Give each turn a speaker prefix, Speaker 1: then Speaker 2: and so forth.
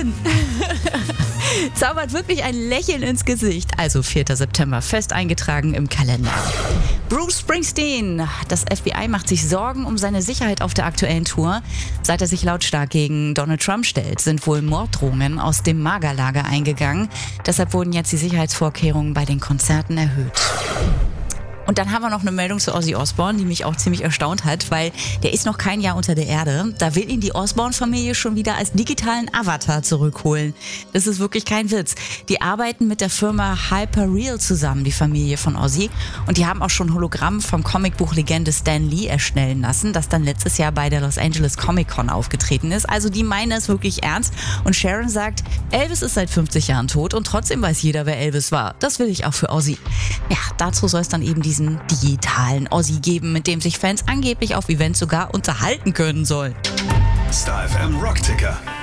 Speaker 1: Wahnsinn! Zaubert wirklich ein Lächeln ins Gesicht. Also 4. September, fest eingetragen im Kalender. Bruce Springsteen. Das FBI macht sich Sorgen um seine Sicherheit auf der aktuellen Tour. Seit er sich lautstark gegen Donald Trump stellt, sind wohl Morddrohungen aus dem Magerlager eingegangen. Deshalb wurden jetzt die Sicherheitsvorkehrungen bei den Konzerten erhöht. Und dann haben wir noch eine Meldung zu Ozzy Osbourne, die mich auch ziemlich erstaunt hat, weil der ist noch kein Jahr unter der Erde. Da will ihn die Osbourne-Familie schon wieder als digitalen Avatar zurückholen. Das ist wirklich kein Witz. Die arbeiten mit der Firma Hyperreal zusammen, die Familie von Ozzy. Und die haben auch schon Hologramm vom Comicbuch-Legende Stan Lee erstellen lassen, das dann letztes Jahr bei der Los Angeles Comic Con aufgetreten ist. Also die meinen es wirklich ernst. Und Sharon sagt, Elvis ist seit 50 Jahren tot und trotzdem weiß jeder, wer Elvis war. Das will ich auch für Ozzy. Ja, dazu soll es dann eben diesen digitalen Ozzy geben, mit dem sich Fans angeblich auf Events sogar unterhalten können sollen.
Speaker 2: Star FM Rockticker.